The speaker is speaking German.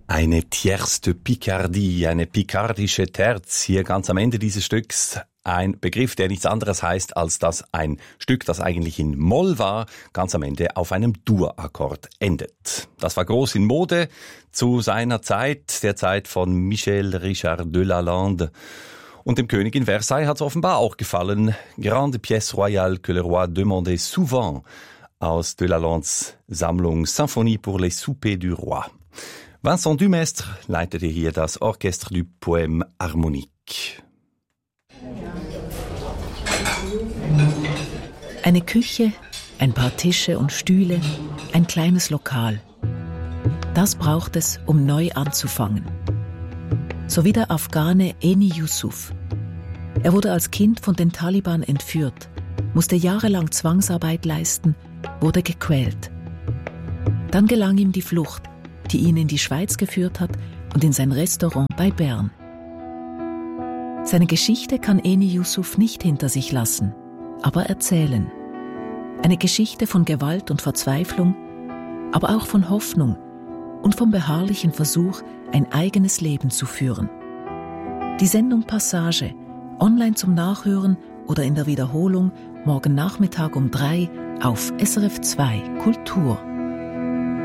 Eine tierce de Picardie, eine pikardische Terz, hier ganz am Ende dieses Stücks. Ein Begriff, der nichts anderes heißt, als dass ein Stück, das eigentlich in Moll war, ganz am Ende auf einem Dur-Akkord endet. Das war groß in Mode zu seiner Zeit, der Zeit von Michel Richard de Lalande. Und dem König in Versailles hat es offenbar auch gefallen. Grande pièce royale que le roi demandait souvent aus de Lalandes Sammlung Symphonie pour les soupers du roi. Vincent Dumestre leitete hier das Orchestre du Poème Harmonique. Eine Küche, ein paar Tische und Stühle, ein kleines Lokal. Das braucht es, um neu anzufangen. So wie der Afghane Eni Yusuf. Er wurde als Kind von den Taliban entführt, musste jahrelang Zwangsarbeit leisten, wurde gequält. Dann gelang ihm die Flucht, die ihn in die Schweiz geführt hat und in sein Restaurant bei Bern. Seine Geschichte kann Eni Yusuf nicht hinter sich lassen, aber erzählen. Eine Geschichte von Gewalt und Verzweiflung, aber auch von Hoffnung und vom beharrlichen Versuch, ein eigenes Leben zu führen. Die Sendung Passage, online zum Nachhören oder in der Wiederholung morgen Nachmittag um 3 auf SRF 2 Kultur.